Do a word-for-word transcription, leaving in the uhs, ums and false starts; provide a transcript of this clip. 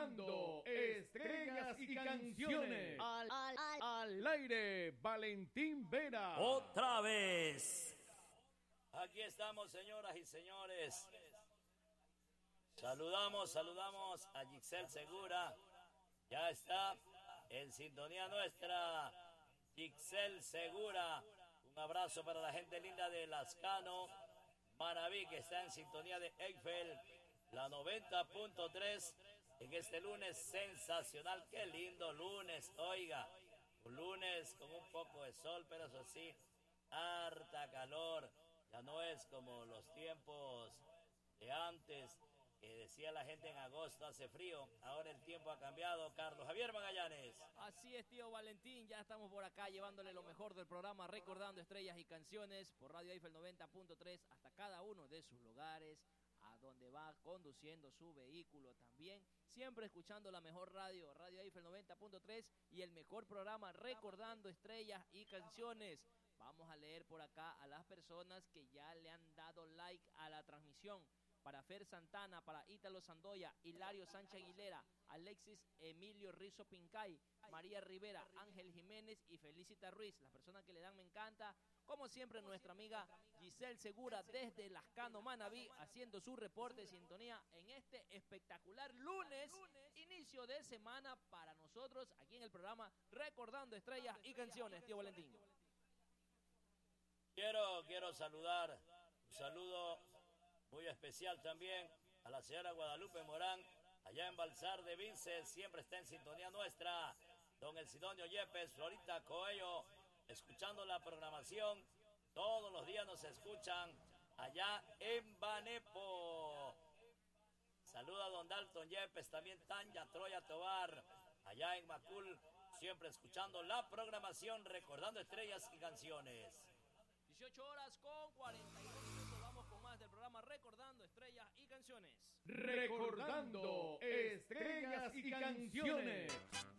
Recordando estrellas y canciones. Al, al, al, Al aire, Valentín Vera. Otra vez. Aquí estamos, señoras y señores. Saludamos, saludamos a Giselle Segura. Ya está en sintonía nuestra. Giselle Segura. Un abrazo para la gente linda de Lascano, Manabí, que está en sintonía de Eiffel, la noventa punto tres. En este lunes sensacional. Qué lindo lunes, oiga. Un lunes con un poco de sol, pero eso sí, harta calor. Ya no es como los tiempos de antes, que decía la gente en agosto hace frío. Ahora el tiempo ha cambiado. Carlos Javier Magallanes. Así es, tío Valentín. Ya estamos por acá llevándole lo mejor del programa, recordando estrellas y canciones por Radio Eiffel noventa punto tres hasta cada uno de sus lugares, a donde va conduciendo su vehículo también, siempre escuchando la mejor radio, Radio Eiffel noventa punto tres, y el mejor programa, recordando estrellas y canciones. Vamos a leer por acá a las personas que ya le han dado like a la transmisión. Para Fer Santana, para Ítalo Sandoya, Hilario Sánchez Aguilera, Alexis Emilio Rizo Pincay, María Rivera, Ángel Jiménez y Felicita Ruiz. Las personas que le dan me encanta. Como siempre, nuestra amiga Giselle Segura desde Lascano, Manabí, haciendo su reporte de sintonía en este espectacular lunes, inicio de semana para nosotros aquí en el programa Recordando Estrellas y Canciones, tío Valentín. Quiero, quiero saludar, un saludo muy especial también a la señora Guadalupe Morán, allá en Balsar de Vinces, siempre está en sintonía nuestra. Don El Sidonio Yepes, Florita Coello, escuchando la programación. Todos los días nos escuchan allá en Banepo. Saluda a don Dalton Yepes, también Tanya Troya Tobar, allá en Macul, siempre escuchando la programación, recordando estrellas y canciones. dieciocho horas con cuarenta y dos minutos, vamos con más del programa Recordando Estrellas y Canciones. Recordando estrellas y canciones.